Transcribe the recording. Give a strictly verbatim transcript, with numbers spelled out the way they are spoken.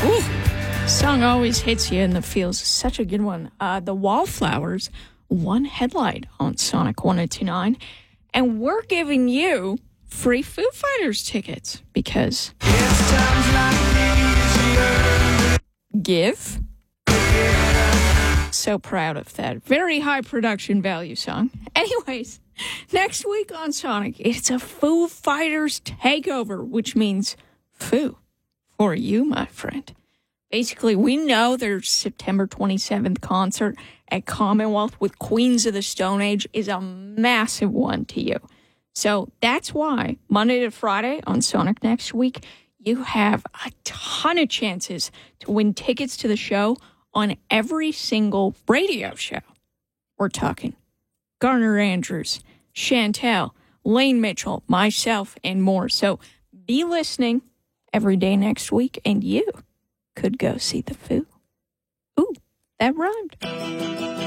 Ooh, song always hits you in the feels. Such a good one. Uh, the Wallflowers, one headlight on Sonic one oh two point nine. And we're giving you free Foo Fighters tickets because give. So proud of that. Very high production value song. Anyways, next week on Sonic, it's a Foo Fighters takeover, which means Foo for you, my friend. Basically, we know their September twenty-seventh concert at Commonwealth with Queens of the Stone Age is a massive one to you. So that's why Monday to Friday on Sonic next week, you have a ton of chances to win tickets to the show on every single radio show. We're talking Garner Andrews, Chantel, Lane Mitchell, myself, and more. So be listening every day next week, and you could go see the Foo. Ooh, that rhymed.